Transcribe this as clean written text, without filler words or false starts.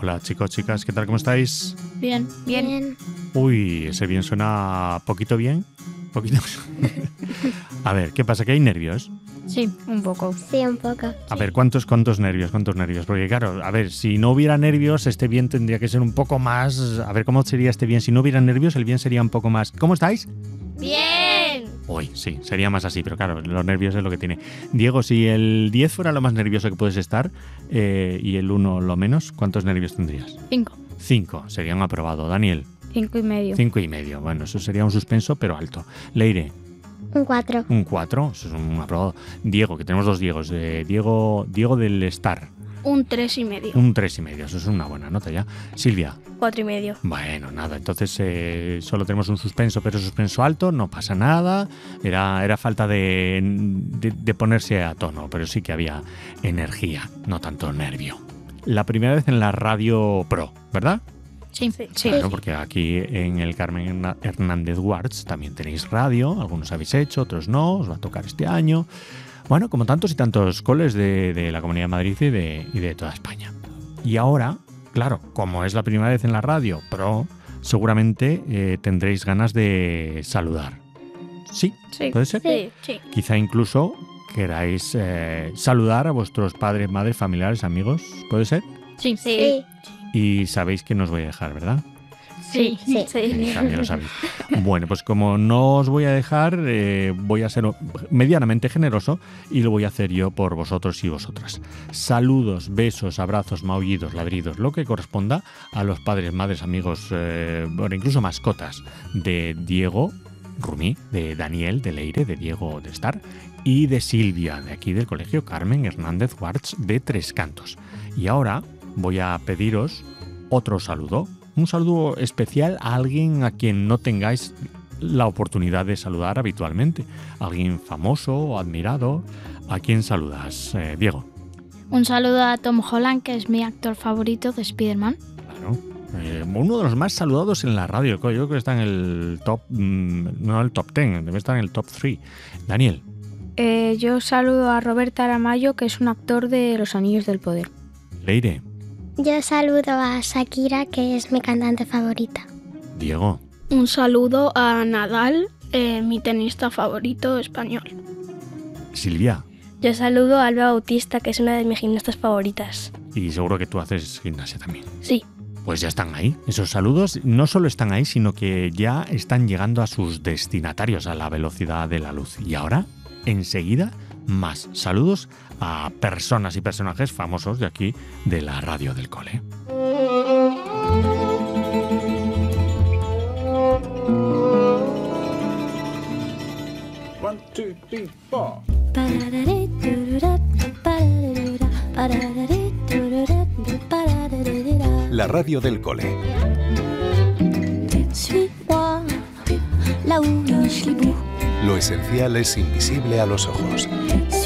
Hola chicos, chicas, ¿qué tal? ¿Cómo estáis? Bien. Uy, ese bien suena poquito bien. ¿Poquito? A ver, ¿qué pasa? ¿Que hay nervios? Sí, un poco. Sí, un poco. A ver, ¿cuántos nervios? Porque claro, a ver, si no hubiera nervios, este bien tendría que ser un poco más... A ver, ¿cómo sería este bien? Si no hubiera nervios, el bien sería un poco más... ¿Cómo estáis? ¡Bien! Uy, sí, sería más así, pero claro, los nervios es lo que tiene. Diego, si el 10 fuera lo más nervioso que puedes estar y el 1 lo menos, ¿cuántos nervios tendrías? 5. 5, sería un aprobado. Daniel, 5,5. 5,5. Bueno, eso sería un suspenso, pero alto. Leire, Un 4. un 4, eso es un aprobado. Diego, que tenemos dos Diegos. Diego del Star, Un 3,5. un 3,5, eso es una buena nota ya. Silvia, 4,5. bueno, nada, entonces solo tenemos un suspenso, pero suspenso alto, no pasa nada. Era falta de ponerse a tono, pero sí que había energía, no tanto nervio. La primera vez en la radio pro, ¿verdad? Sí. Claro, porque aquí en el Carmen Hernández Wards también tenéis radio, algunos habéis hecho, otros no, os va a tocar este año. Bueno, como tantos y tantos coles de la Comunidad de Madrid y de toda España. Y ahora, claro, como es la primera vez en la radio pro, seguramente tendréis ganas de saludar. ¿Sí? ¿Puede ser? Sí. Quizá incluso queráis saludar a vuestros padres, madres, familiares, amigos. ¿Puede ser? Sí. Y sabéis que no os voy a dejar, ¿verdad? Sí. También lo sabéis. Bueno, pues como no os voy a dejar, voy a ser medianamente generoso y lo voy a hacer yo por vosotros y vosotras. Saludos, besos, abrazos, maullidos, ladridos, lo que corresponda a los padres, madres, amigos, bueno, incluso mascotas de Diego Rumí, de Daniel, de Leire, de Diego de Star y de Silvia, de aquí del Colegio Carmen Hernández Wards de Tres Cantos. Y ahora voy a pediros otro saludo. Un saludo especial a alguien a quien no tengáis la oportunidad de saludar habitualmente. Alguien famoso o admirado. ¿A quién saludas, Diego? Un saludo a Tom Holland, que es mi actor favorito de Spider-Man. Claro. Uno de los más saludados en la radio. Yo creo que está en el top... no en el top 10, debe estar en el top 3. Daniel. Yo saludo a Robert Aramayo, que es un actor de Los Anillos del Poder. Leire. Yo saludo a Shakira, que es mi cantante favorita. Diego. Un saludo a Nadal, mi tenista favorito español. Silvia. Yo saludo a Alba Bautista, que es una de mis gimnastas favoritas. Y seguro que tú haces gimnasia también. Sí. Pues ya están ahí. Esos saludos no solo están ahí, sino que ya están llegando a sus destinatarios a la velocidad de la luz. Y ahora, enseguida, más saludos a personas y personajes famosos de aquí, de la radio del cole. One, two, three, four. La radio del cole. Lo esencial es invisible a los ojos.